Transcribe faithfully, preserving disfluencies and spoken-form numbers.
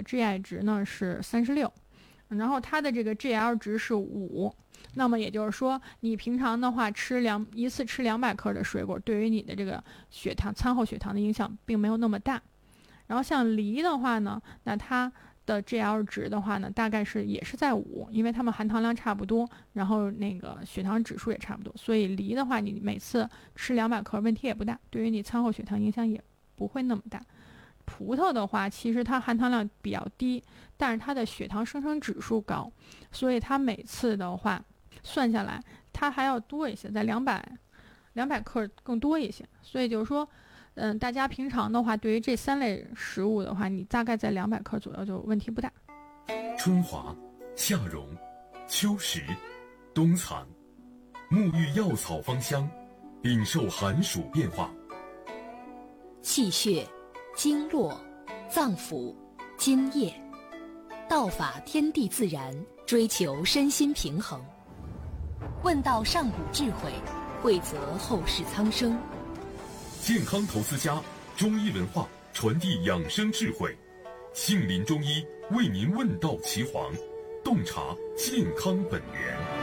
G I 值呢是三十六，然后它的这个 G L 值是五，那么也就是说，你平常的话吃两一次吃两百克的水果，对于你的这个血糖餐后血糖的影响并没有那么大。然后像梨的话呢，那它的 G L 值的话呢，大概是也是在五，因为它们含糖量差不多，然后那个血糖指数也差不多，所以梨的话，你每次吃两百克问题也不大，对于你餐后血糖影响也不会那么大。葡萄的话，其实它含糖量比较低，但是它的血糖生成指数高，所以它每次的话算下来，它还要多一些，在两百两百克更多一些。所以就是说，嗯，大家平常的话，对于这三类食物的话，你大概在两百克左右就问题不大。 春华、夏蓉、秋实、冬藏，沐浴药草芳香，禀受寒暑变化。 气血、经络、脏腑、津液，道法天地自然，追求身心平衡。问道上古智慧，惠泽后世苍生。 健康投资家，中医文化传递养生智慧，杏林中医为您问道岐黄，洞察健康本源。